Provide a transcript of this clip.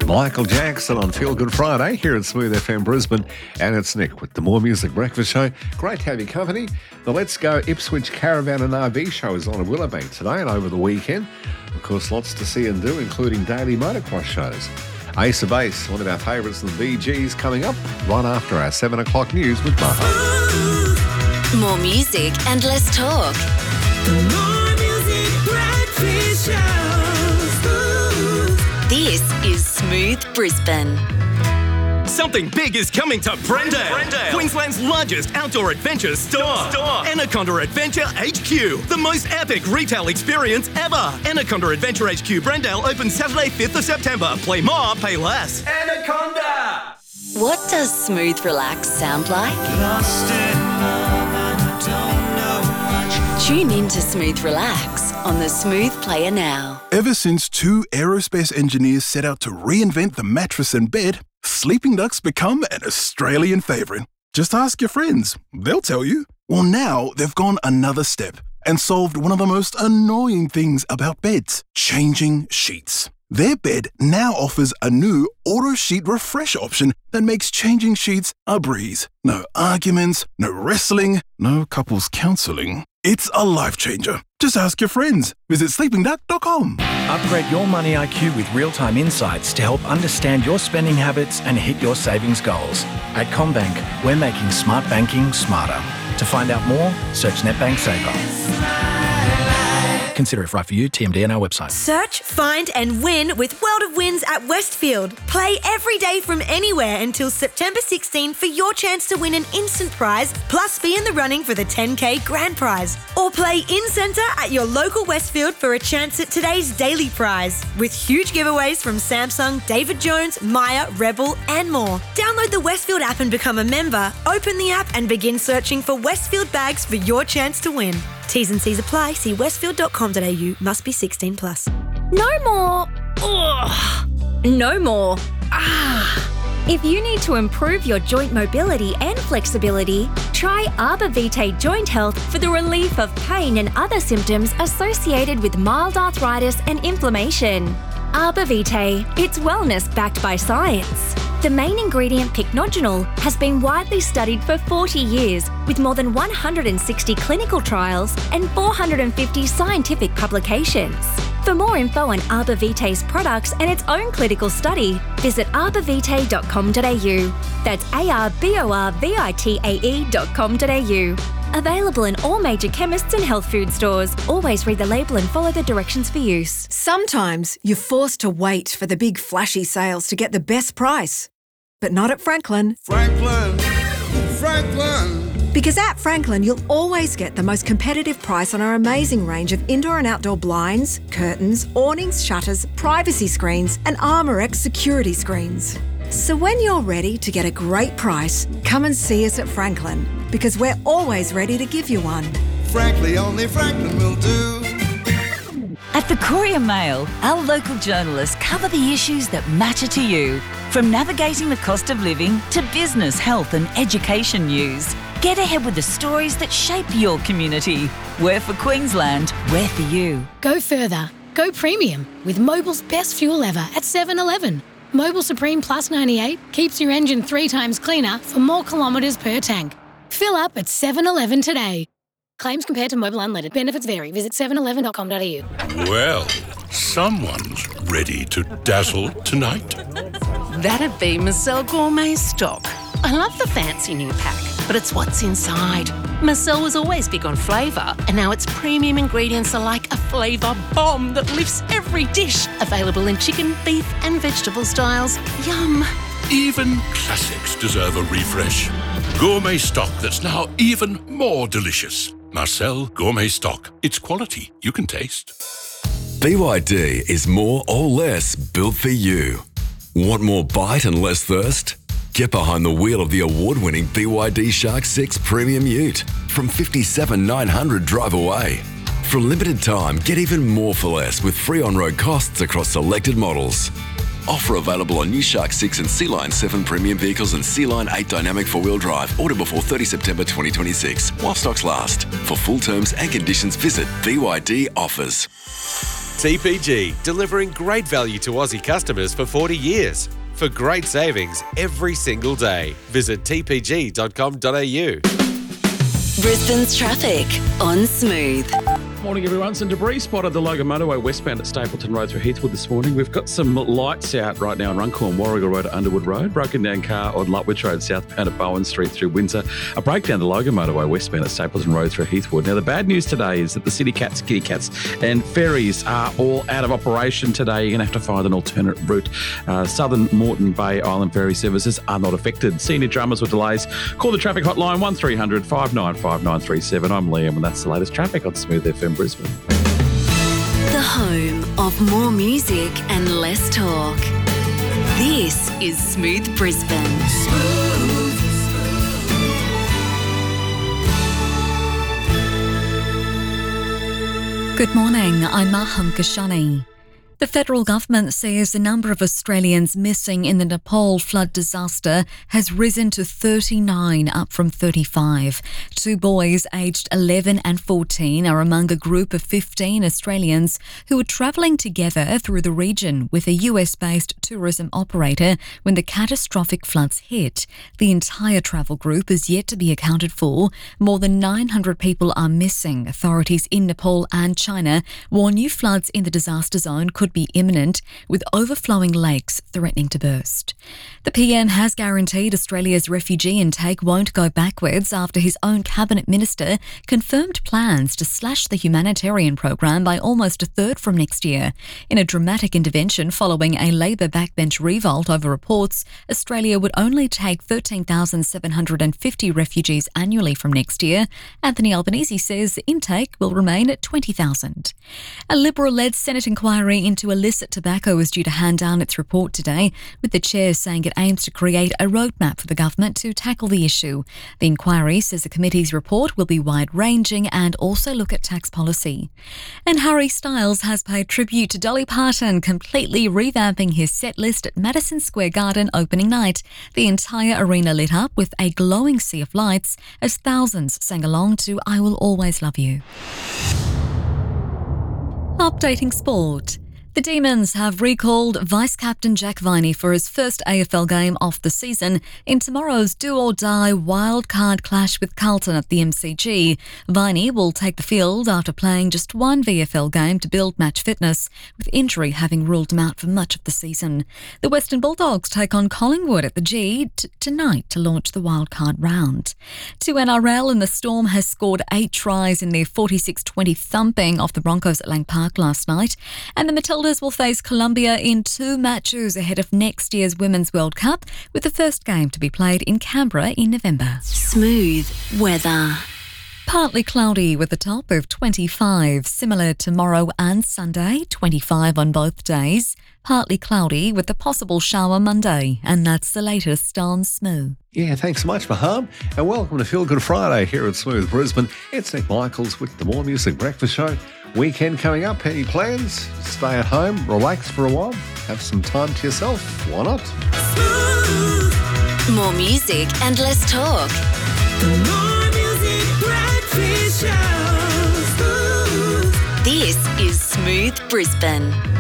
Michael Jackson on Feel Good Friday here at Smooth FM Brisbane. And it's Nick with the More Music Breakfast Show. Great to have your company. The Let's Go Ipswich Caravan and RV show is on at Willowbank today and over the weekend. Of course, lots to see and do, including daily motocross shows. Ace of Base, one of our favourites, the Bee Gees, coming up right after our 7 o'clock news with Maha. More music and less talk. The More Music Breakfast Show. This is Smooth Brisbane. Something big is coming to Brendale. Queensland's largest outdoor adventure store. Anaconda Adventure HQ, the most epic retail experience ever. Anaconda Adventure HQ Brendale opens Saturday 5th of September. Play more, pay less. Anaconda! What does smooth relax sound like? Lost in love and don't know much. Tune in to Smooth Relax on the Smooth Player now. Ever since two aerospace engineers set out to reinvent the mattress and bed, sleeping ducks become an Australian favourite. Just ask your friends, they'll tell you. Well, now they've gone another step and solved one of the most annoying things about beds, changing sheets. Their bed now offers a new auto sheet refresh option that makes changing sheets a breeze. No arguments, no wrestling, no couples counselling. It's a life changer. Just ask your friends. Visit sleepingduck.com. Upgrade your money IQ with real-time insights to help understand your spending habits and hit your savings goals. At CommBank, we're making smart banking smarter. To find out more, search NetBank Saver. Consider if right for you, TMD on our website. Search, find and win with World of Wins at Westfield. Play every day from anywhere until September 16 for your chance to win an instant prize, plus be in the running for the 10K grand prize. Or play in-centre at your local Westfield for a chance at today's daily prize, with huge giveaways from Samsung, David Jones, Maya, Rebel and more. Download the Westfield app and become a member. Open the app and begin searching for Westfield bags for your chance to win. T's and C's apply. See westfield.com.au. Must be 18 plus. No more. Ugh. No more. If you need to improve your joint mobility and flexibility, try Arbor Vitae Joint Health for the relief of pain and other symptoms associated with mild arthritis and inflammation. Arbor Vitae, it's wellness backed by science. The main ingredient, pycnogenol, has been widely studied for 40 years with more than 160 clinical trials and 450 scientific publications. For more info on Arbor Vitae's products and its own clinical study, visit arborvitae.com.au. That's arborvitae.com.au. Available in all major chemists and health food stores. Always read the label and follow the directions for use. Sometimes you're forced to wait for the big flashy sales to get the best price. But not at Franklin. Franklin. Because at Franklin, you'll always get the most competitive price on our amazing range of indoor and outdoor blinds, curtains, awnings, shutters, privacy screens, and ArmorX security screens. So when you're ready to get a great price, come and see us at Franklin, because we're always ready to give you one. Frankly, only Franklin will do. At the Courier Mail, our local journalists cover the issues that matter to you, from navigating the cost of living to business, health and education news. Get ahead with the stories that shape your community. We're for Queensland, we're for you. Go further. Go premium with Mobil's best fuel ever at 7-Eleven. Mobil Supreme Plus 98 keeps your engine 3 times cleaner for more kilometres per tank. Fill up at 7-Eleven today. Claims compared to Mobil Unleaded. Benefits vary. Visit 711.com.au. Well, someone's ready to dazzle tonight. That'd be Marcel Gourmet Stock. I love the fancy new pack, but it's what's inside. Marcel was always big on flavour, and now its premium ingredients are like a flavour bomb that lifts every dish. Available in chicken, beef and vegetable styles. Yum. Even classics deserve a refresh. Gourmet stock that's now even more delicious. Marcel Gourmet Stock. It's quality you can taste. BYD is more or less built for you. Want more bite and less thirst? Get behind the wheel of the award-winning BYD Shark 6 Premium Ute from $57,900 drive away. For a limited time, get even more for less with free on-road costs across selected models. Offer available on new Shark 6 and Sea Line 7 premium vehicles and Sea Line 8 dynamic four-wheel drive. Order before 30 September 2026 while stocks last. For full terms and conditions, visit BYD Offers. TPG, delivering great value to Aussie customers for 40 years. For great savings every single day, visit tpg.com.au. Brisbane's traffic on Smooth. Morning, everyone. Some debris spotted the Logan Motorway westbound at Stapleton Road through Heathwood this morning. We've got some lights out right now on Runcorn, Warrigal Road at Underwood Road. Broken down car on Lutwich Road southbound at Bowen Street through Windsor. A breakdown the Logan Motorway westbound at Stapleton Road through Heathwood. Now, the bad news today is that the City Cats, Kitty Cats and ferries are all out of operation today. You're going to have to find an alternate route. Southern Moreton Bay Island ferry services are not affected. Senior dramas with delays. Call the traffic hotline 1300 595 937. I'm Liam, and that's the latest traffic on Smooth FM Brisbane. The home of more music and less talk. This is Smooth Brisbane. Good morning, I'm Maham Kashani. The federal government says the number of Australians missing in the Nepal flood disaster has risen to 39, up from 35. 2 boys aged 11 and 14 are among a group of 15 Australians who were travelling together through the region with a US-based tourism operator when the catastrophic floods hit. The entire travel group is yet to be accounted for. More than 900 people are missing. Authorities in Nepal and China warn new floods in the disaster zone could be imminent, with overflowing lakes threatening to burst. The PM has guaranteed Australia's refugee intake won't go backwards after his own cabinet minister confirmed plans to slash the humanitarian program by almost a third from next year. In a dramatic intervention following a Labor backbench revolt over reports Australia would only take 13,750 refugees annually from next year, Anthony Albanese says the intake will remain at 20,000. A Liberal-led Senate inquiry into illicit tobacco is due to hand down its report today, with the chair saying it aims to create a roadmap for the government to tackle the issue. The inquiry says the committee's report will be wide-ranging and also look at tax policy. And Harry Styles has paid tribute to Dolly Parton, completely revamping his set list at Madison Square Garden opening night. The entire arena lit up with a glowing sea of lights as thousands sang along to I Will Always Love You. Updating sport. The Demons have recalled Vice-Captain Jack Viney for his first AFL game of the season in tomorrow's do-or-die wildcard clash with Carlton at the MCG. Viney will take the field after playing just one VFL game to build match fitness, with injury having ruled him out for much of the season. The Western Bulldogs take on Collingwood at the G tonight to launch the wildcard round. To NRL, and the Storm has scored 8 tries in their 46-20 thumping of the Broncos at Lang Park last night, and the Matildas will face Colombia in 2 matches ahead of next year's Women's World Cup, with the first game to be played in Canberra in November. Smooth weather. Partly cloudy with a top of 25, similar tomorrow and Sunday, 25 on both days. Partly cloudy with a possible shower Monday, and that's the latest on Smooth. Yeah, thanks so much, Maham. And welcome to Feel Good Friday here at Smooth Brisbane. It's Nick Michaels with the More Music Breakfast Show. Weekend coming up. Any plans? Stay at home, relax for a while, have some time to yourself. Why not? More music and less talk. More music breakfast show. This is Smooth Brisbane.